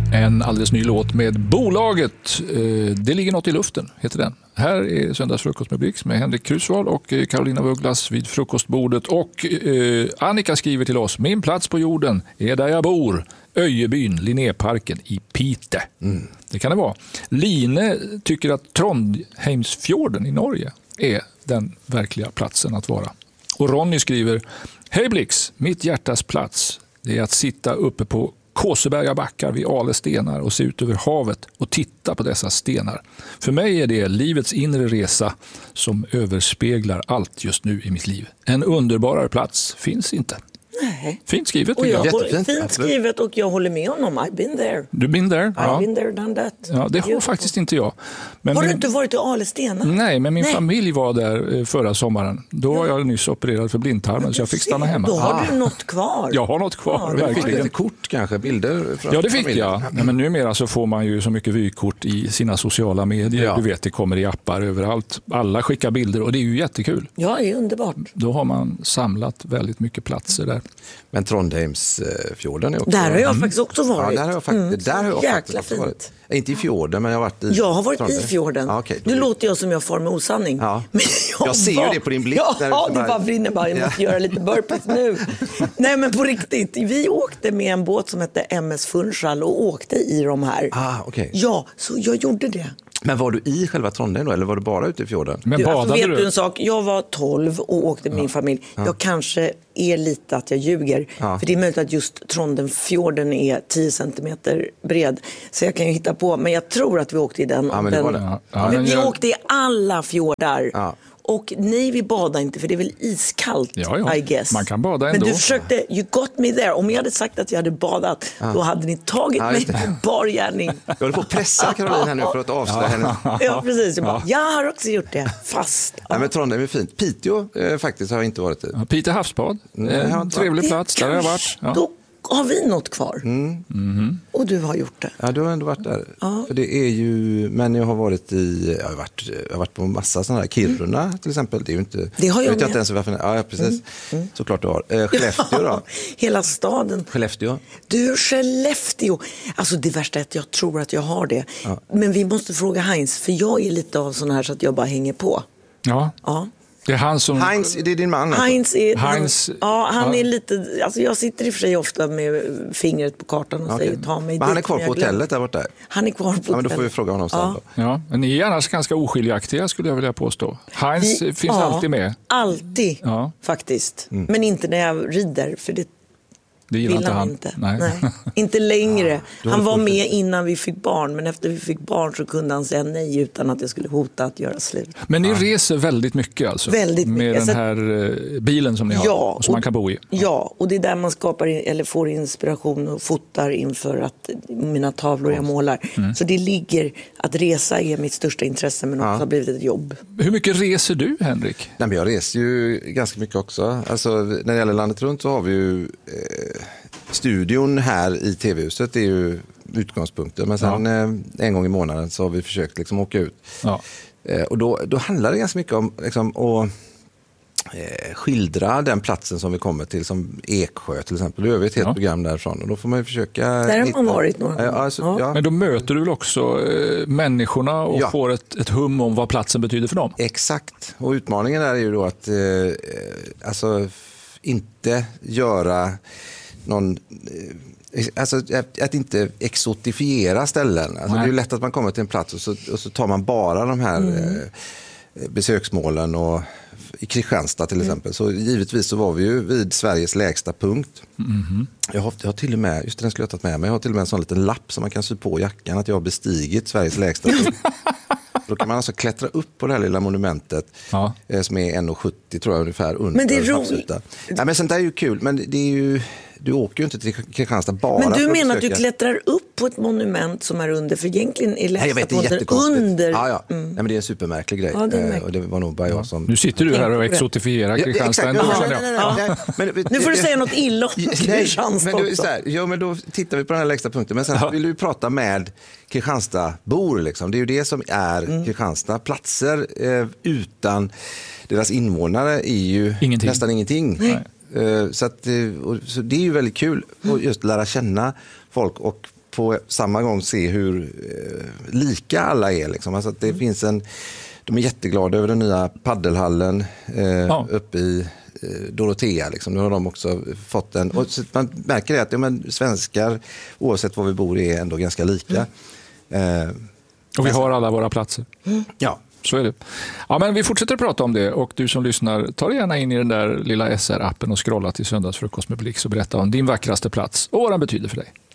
En alldeles ny låt med Bolaget. Det ligger något i luften, heter den. Här är Söndagsfrukost med Blix med Henrik Krusvall och Carolina Vuglas vid frukostbordet. Och Annika skriver till oss: min plats på jorden är där jag bor. Öjebyn, Linnéparken i Pite. Det kan det vara. Line tycker att Trondheimsfjorden i Norge är den verkliga platsen att vara. Och Ronny skriver: hej Blix, mitt hjärtas plats. Det är att sitta uppe på Kåseberga backar vid Ale stenar och se ut över havet och titta på dessa stenar. För mig är det livets inre resa som överspeglar allt just nu i mitt liv. En underbarare plats finns inte. Nej. Fint skrivet. Och fint skrivet, och jag håller med honom. I've been there. Du been there? I've been there, done that. Ja, det har faktiskt inte jag. Men har du inte varit i Ale stenar? Nej, men min familj var där förra sommaren. Då var jag nyss opererad för blindtarmen, så jag fick stanna hemma. Då har du något kvar. Jag har något kvar, verkligen. Du fick lite kort kanske, bilder från Ja, det fick familjen. jag. Nej, men numera så får man ju så mycket vykort i sina sociala medier. Ja. Du vet, det kommer i appar överallt. Alla skickar bilder och det är ju jättekul. Ja, det är underbart. Då har man samlat väldigt mycket platser där. Men Trondheimsfjorden är också... Där har jag faktiskt också varit. Ja, där har jag Jäkla faktiskt varit. fint. Inte i fjorden, men jag har varit i... Jag har varit i fjorden. Ja, okay, nu låter jag som jag far med osanning. Ja. Men jag ser ju det på din blick. Ja, det bara brinner bara. Jag måste göra lite burpees nu. Nej, men på riktigt. Vi åkte med en båt som hette MS Funchal och åkte i de här. Okay. Ja, så jag gjorde det. Men var du i själva Trondheim då, eller var du bara ute i fjorden? Men badade vet du en sak? Jag var 12 och åkte med min familj. Jag kanske är lite att jag ljuger. För det är möjligt att just Trondheimsfjorden är 10 centimeter bred. Så jag kan ju hitta på. Men jag tror att vi åkte i den. Ja, men det var det. Men vi åkte i alla fjordar. Ja. Och nej, vi badade inte, för det är väl iskallt, I guess. Man kan bada ändå. Men du försökte, you got me there. Om jag hade sagt att jag hade badat, då hade ni tagit mig på bar gärning. Jag håller på att pressa Caroline här nu för att avslöja henne. Ja, precis. Jag har också gjort det, fast. Nej, men Trondheim är fint. Piteå faktiskt har jag inte varit i. Piteå havsbad, en trevlig plats, där har jag varit. Ja. Då har vi något kvar. Och du har gjort det. Ja, du har ändå varit där. För det är ju, men jag har varit i, jag har varit på massa sådana här, Kiruna till exempel. Det är ju inte, det har jag vet inte ens varför. Ja, precis. Såklart du har. Skellefteå då? Hela staden. Skellefteå. Du, Skellefteå. Alltså det värsta är att jag tror att jag har det. Men vi måste fråga Heinz, för jag är lite av sån här så att jag bara hänger på. Ja. Det är han som... Heinz, det är din man alltså. Han är lite, alltså jag sitter i och för sig ofta med fingret på kartan och säger ta mig dit. Men han är kvar på hotellet där borta? Han är kvar på hotellet. Men då får vi fråga honom sen då. Ja, men ni är annars ganska oskiljaktiga, skulle jag vilja påstå. Heinz finns alltid med. Alltid, faktiskt. Men inte när jag rider, för det gillar inte han. Nej. Inte längre. Han var med innan vi fick barn, men efter vi fick barn så kunde han säga nej utan att det skulle hota att göra slut. Men ni reser väldigt mycket alltså? Väldigt med mycket. Den här bilen som ni har, som man kan bo i? Ja, och det är där man skapar eller får inspiration och fotar inför att mina tavlor jag målar. Så det ligger, att resa är mitt största intresse, men också har blivit ett jobb. Hur mycket reser du, Henrik? Nej, men jag reser ju ganska mycket också. Alltså, när det gäller landet runt så har vi ju... studion här i TV-huset är ju utgångspunkten, men sen en gång i månaden så har vi försökt liksom åka ut. Och då handlar det ganska mycket om liksom, att skildra den platsen som vi kommer till, som Eksjö till exempel. Då gör vi ett helt program därifrån och då får man ju försöka... Där har man varit några gånger. Men då möter du väl också människorna och får ett hum om vad platsen betyder för dem? Exakt, och utmaningen där är ju då att alltså inte göra någon, alltså att inte exotifiera ställen. Alltså det är ju lätt att man kommer till en plats och så tar man bara de här besöksmålen, och i Kristianstad till exempel. Så givetvis så var vi ju vid Sveriges lägsta punkt. Jag har till och med, just den skulle jag tagit med mig, jag har till och med en sån liten lapp som man kan sy på jackan att jag har bestigit Sveriges lägsta punkt. Då kan man alltså klättra upp på det här lilla monumentet som är 1,70 tror jag ungefär under. Men det är roligt. Ja, men sånt där är ju kul, men det är ju, du åker ju inte till Kristianstad bara. Men du menar att du klättrar upp på ett monument som är under, för egentligen är lägsta punkten under. Nej, men det är en supermärklig grej. Och det var nog bara jag som... Nu sitter du här och exotifierar Kristianstad. Nu får du säga något illa om Kristianstad också. Men då tittar vi på den här lägsta punkten. Men sen vill du prata med Kristianstadbor liksom. Det är ju det som är Kristianstad. Platser utan deras invånare är ju nästan ingenting. Så det är ju väldigt kul att just lära känna folk, och på samma gång se hur lika alla är. Liksom. Alltså att det finns de är jätteglada över den nya paddelhallen uppe i Dorotea. Liksom. Nu har de också fått den. Och så man märker det att svenskar, oavsett var vi bor, är ändå ganska lika. Och vi har alla våra platser. Ja. Så är det. Ja, men vi fortsätter prata om det, och du som lyssnar, ta dig gärna in i den där lilla SR-appen och scrolla till Söndagsfrukost med Blix och berätta om din vackraste plats och vad den betyder för dig.